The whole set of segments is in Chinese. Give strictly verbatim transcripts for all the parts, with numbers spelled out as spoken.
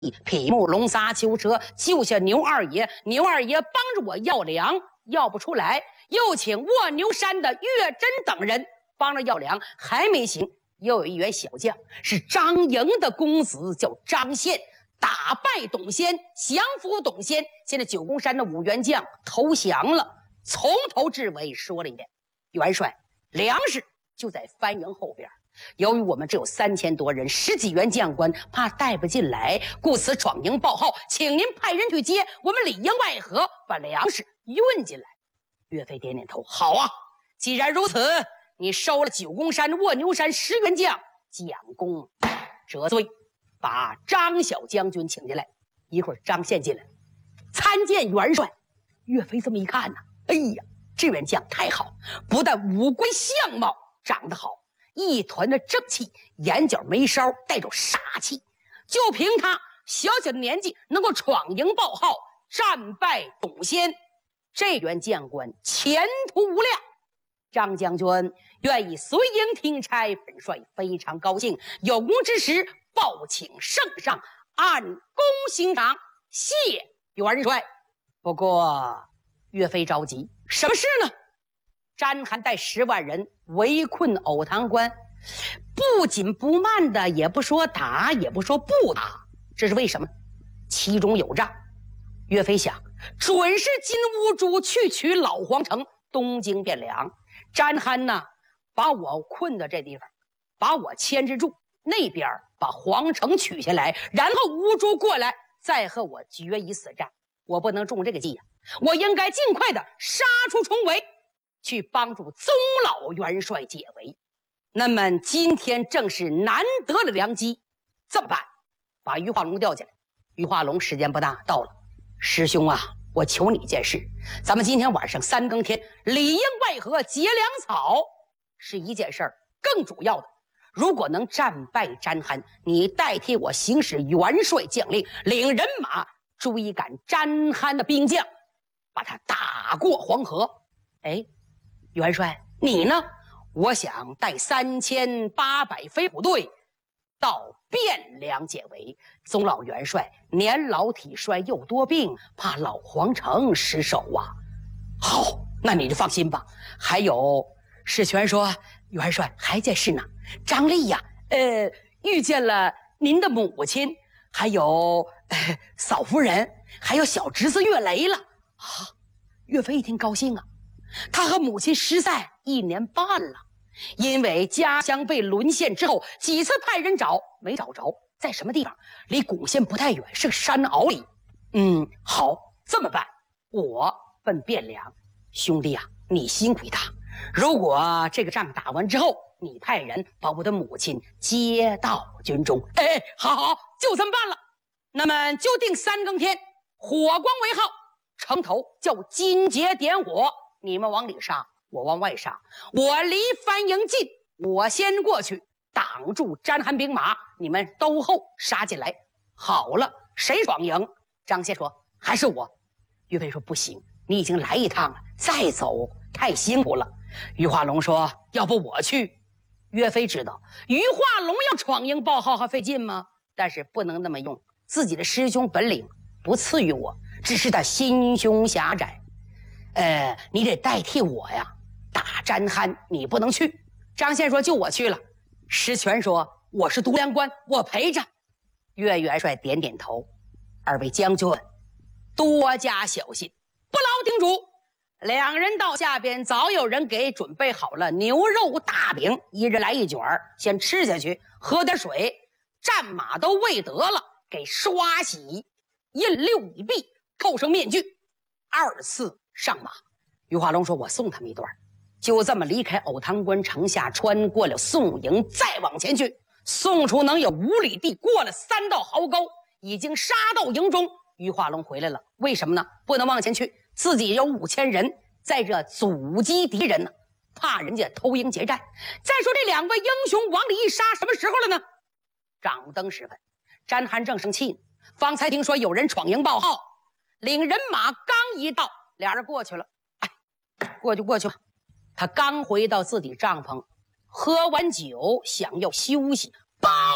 匹木龙撒囚车，救下牛二爷。牛二爷帮着我要粮，要不出来，又请卧牛山的岳真等人帮着要粮，还没行。又有一员小将，是张营的公子，叫张宪，打败董先，降服董先。现在九宫山的五员将投降了，从头至尾说了一遍。元帅，粮食就在番营后边。由于我们只有三千多人，十几员将官，怕带不进来，故此闯营报号，请您派人去接，我们里应外合，把粮食运进来。岳飞点点头，好啊，既然如此，你收了九宫山、卧牛山十员将，将功折罪，把张小将军请进来。一会儿张宪进来，参见元帅。岳飞这么一看呢、啊，哎呀，这员将太好，不但五官相貌长得好，一团的正气，眼角眉梢带着杀气，就凭他小小的年纪能够闯营报号，战败董先，这员将官前途无量。张将军愿意随营听差，本帅非常高兴，有功之时报请圣上按功行赏，谢元帅。不过岳飞着急，什么事呢？詹韩带十万人围困藕塘关，不紧不慢的，也不说打，也不说不打，这是为什么？其中有诈。岳飞想，准是金兀术去取老皇城，东京汴梁。詹韩呢，把我困到这地方，把我牵制住，那边把皇城取下来，然后兀术过来，再和我决一死战。我不能中这个计呀、啊，我应该尽快的杀出重围，去帮助宗老元帅解围。那么今天正是难得的良机，这么办？把于化龙调进来。于化龙时间不大，到了。师兄啊，我求你一件事，咱们今天晚上三更天里应外合结粮草是一件事儿，更主要的，如果能战败詹韩，你代替我行使元帅将令，领人马追赶詹韩的兵将，把他打过黄河。哎，元帅你呢？我想带三千八百飞虎队到汴梁解围。宗老元帅年老体衰又多病，怕老皇城失守啊。好，那你就放心吧。还有史权说，元帅还件事呢，张丽呀、啊，呃，遇见了您的母亲，还有、呃、嫂夫人，还有小侄子岳雷了啊。岳飞一听高兴啊，他和母亲失散一年半了，因为家乡被沦陷之后，几次派人找没找着，在什么地方？离巩县不太远，是个山坳里。嗯，好，这么办，我奔汴梁。兄弟啊，你辛苦一趟，如果这个仗打完之后，你派人把我的母亲接到军中。哎，好好，就这么办了。那么就定三更天，火光为号，城头叫金节点火，你们往里杀，我往外杀。我离番营近，我先过去挡住詹韩兵马，你们都后杀进来。好了，谁闯营？张宪说还是我。岳飞说不行，你已经来一趟了，再走太辛苦了。于化龙说要不我去。岳飞知道于化龙要闯营报号还费劲吗？但是不能那么用，自己的师兄本领不次于我，只是他心胸狭窄。呃，你得代替我呀，打詹韩你不能去。张宪说就我去了。石权说我是督粮官，我陪着。岳元帅点点头，二位将军多加小心，不劳叮嘱。两人到下边，早有人给准备好了牛肉大饼，一人来一卷，先吃下去，喝点水。战马都喂得了，给刷洗，印六已毕，扣上面具，二次上马。于化龙说我送他们一段。就这么离开藕塘关城下，穿过了宋营，再往前去，送出能有五里地，过了三道壕沟，已经杀到营中。于化龙回来了，为什么呢？不能往前去，自己有五千人在这阻击敌人呢，怕人家偷营劫寨。再说这两位英雄往里一杀，什么时候了呢？掌灯时分，詹韩正生气呢，方才听说有人闯营报号，领人马刚一到，俩人过去了。哎，过去过去吧。他刚回到自己帐篷，喝完酒想要休息，包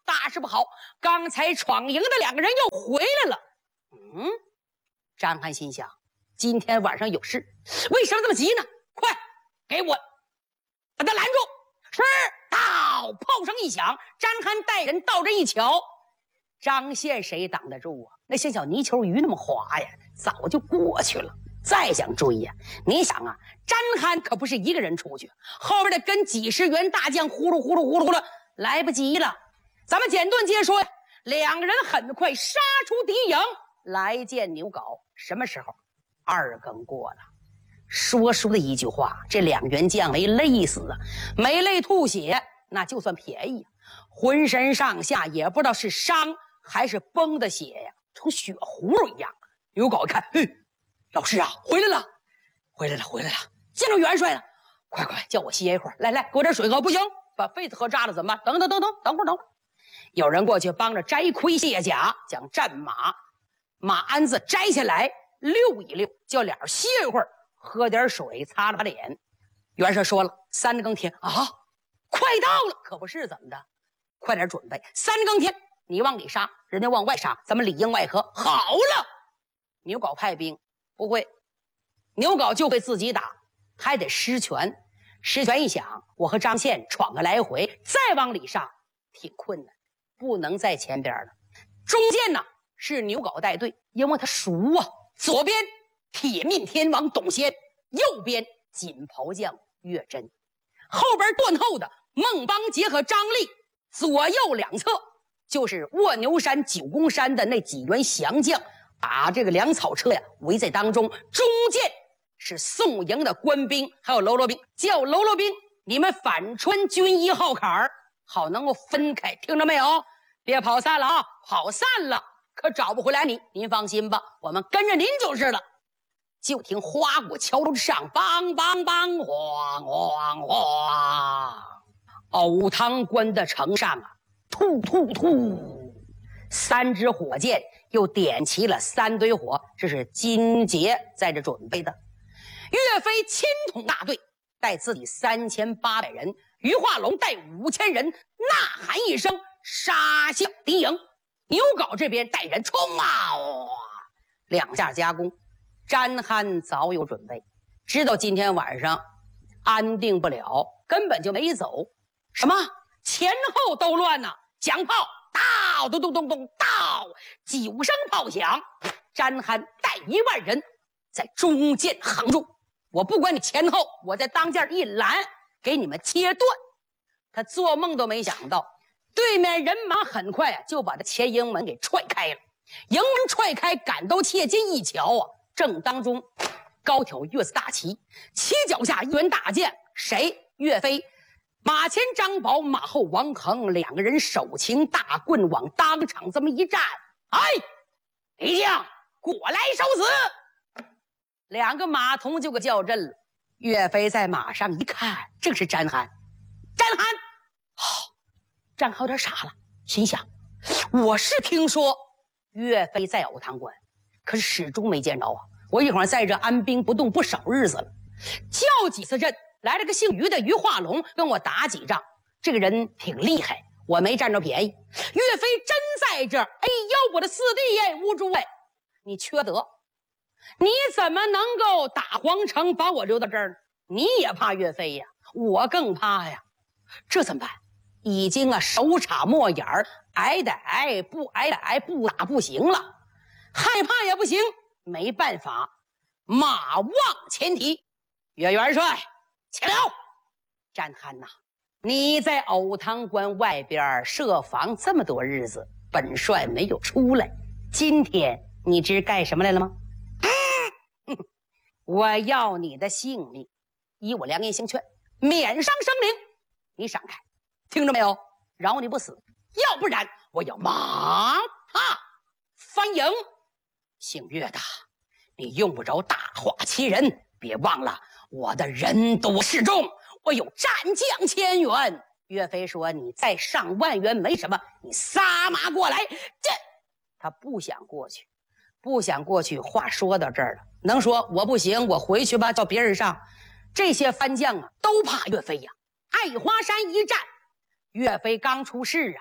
大事不好，刚才闯营的两个人又回来了。嗯，张翰心想，今天晚上有事，为什么这么急呢？快给我把他拦住！是，到！炮声一响，张翰带人到这一瞧，张宪谁挡得住啊？那像小泥鳅鱼那么滑呀，早就过去了。再想追呀，你想啊，张翰可不是一个人出去，后边的跟几十员大将呼噜呼噜呼噜呼噜，来不及了。咱们简短接说呀，两个人很快杀出敌营，来见牛皋。什么时候？二更过了。说出的一句话，这两员将没累死啊，没累吐血，那就算便宜啊。浑身上下也不知道是伤还是崩的血呀，成血葫芦一样。牛皋一看，嘿，老师啊，回来了，回来了，回来了，见着元帅了，快快叫我歇一会儿，来来，给我点水喝。不行，把被子喝炸了怎么办？等等等等，等会儿等会儿。有人过去帮着摘盔卸甲，将战马马鞍子摘下来溜一溜，叫脸歇一会儿，喝点水，擦了把脸。元帅说了，三更天啊，快到了，可不是怎么的？快点准备，三更天你往里杀，人家往外杀，咱们里应外合。好了，牛皋派兵不会，牛皋就会自己打，还得失权。失权一想，我和张宪闯个来回，再往里杀挺困难，不能在前边了。中间呢是牛皋带队，因为他熟啊。左边铁面天王董宪，右边锦袍将岳真，后边断后的孟邦杰和张力，左右两侧就是卧牛山、九宫山的那几员降将，把这个粮草车呀围在当中。中间是宋营的官兵，还有喽啰兵，叫喽啰兵你们反穿军一号坎儿，好能够分开，听着没有？别跑散了啊！跑散了可找不回来你。您放心吧，我们跟着您就是了。就听花鼓敲楼之上，梆梆梆，晃晃晃。藕塘关的城上啊，突突突，三支火箭又点齐了三堆火，这是金杰在这准备的。岳飞亲统大队，带自己三千八百人，于化龙带五千人，呐喊一声，杀向敌营。牛皋这边带人冲啊，哇，两下夹攻。詹憨早有准备，知道今天晚上安定不了，根本就没走。什么前后都乱呢？响炮到，咚咚咚咚到，九声炮响，詹憨带一万人在中间横住。我不管你前后，我在当间一拦，给你们切断。他做梦都没想到，对面人马很快啊就把这前营门给踹开了。营门踹开，赶到切近一瞧啊，正当中高挑月字大旗，旗脚下一员大将，谁？岳飞。马前张宝，马后王恒，两个人手擎大棍往当场这么一站，哎，李将过来受死！两个马童就给叫阵了。岳飞在马上一看，正是詹憨。詹憨，好、哦，詹憨有点傻了，心想：我是听说岳飞在藕塘关，可是始终没见着啊。我一会儿在这安兵不动不少日子了，叫几次阵。来了个姓于的于化龙，跟我打几仗，这个人挺厉害，我没占着便宜。岳飞真在这儿，哎呦，我的四弟耶，乌珠哎，你缺德，你怎么能够打皇城把我留到这儿呢？你也怕岳飞呀？我更怕呀。这怎么办？已经啊手插墨眼儿，挨得挨，不挨得挨，不打不行了。害怕也不行，没办法，马望前提。岳元帅起了！詹憨呐，你在藕塘关外边设防这么多日子，本帅没有出来。今天你知干什么来了吗？嗯、我要你的性命，以我良言相劝，免伤生灵。你闪开，听着没有？饶你不死，要不然我要马踏翻营。姓岳的，你用不着大话欺人，别忘了。我的人多势众，我有战将千员。岳飞说：“你再上万员没什么，你撒马过来。”这他不想过去，不想过去。话说到这儿了，能说我不行，我回去吧，叫别人上。这些番将啊，都怕岳飞呀。爱华山一战，岳飞刚出世啊，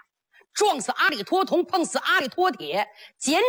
撞死阿里陀铜，碰死阿里陀铁，捡